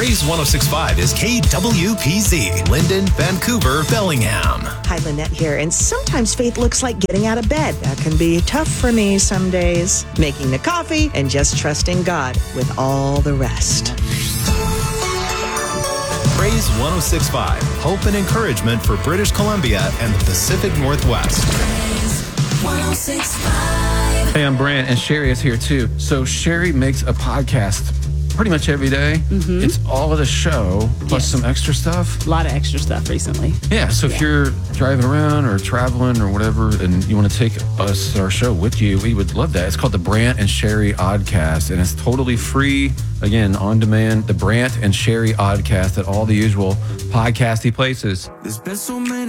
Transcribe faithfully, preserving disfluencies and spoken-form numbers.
Praise one oh six point five is K W P Z, Linden, Vancouver, Bellingham. Hi, Lynette here. And sometimes faith looks like getting out of bed. That can be tough for me some days. Making the coffee and just trusting God with all the rest. Praise one oh six point five, hope and encouragement for British Columbia and the Pacific Northwest. one oh six point five. Hey, I'm Brant, and Sherry is here too. So Sherry makes a podcast pretty much every day. Mm-hmm. It's all of the show, plus Yes. some extra stuff. A lot of extra stuff recently. Yeah, so if Yeah. you're driving around or traveling or whatever, and you want to take us, our show with you, we would love that. It's called the Brant and Sherry Oddcast, and it's totally free. Again, on demand, the Brant and Sherry Oddcast at all the usual podcasty places. There's been so many